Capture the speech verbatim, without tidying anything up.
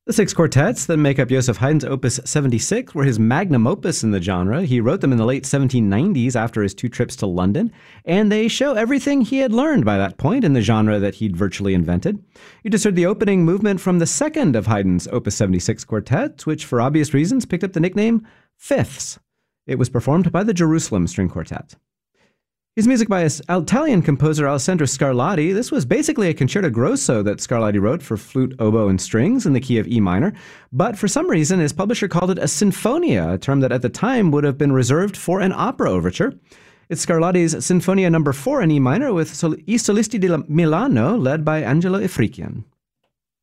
The six quartets that make up Joseph Haydn's Opus seventy-six were his magnum opus in the genre. He wrote them in the late seventeen nineties after his two trips to London, and they show everything he had learned by that point in the genre that he'd virtually invented. You just heard the opening movement from the second of Haydn's Opus seventy-six quartets, which for obvious reasons picked up the nickname Fifths. It was performed by the Jerusalem String Quartet. His music by Italian composer Alessandro Scarlatti. This was basically a concerto grosso that Scarlatti wrote for flute, oboe, and strings in the key of E minor, but for some reason his publisher called it a sinfonia, a term that at the time would have been reserved for an opera overture. It's Scarlatti's Sinfonia number four in E minor with I Solisti di Milano, led by Angelo Ifriqian.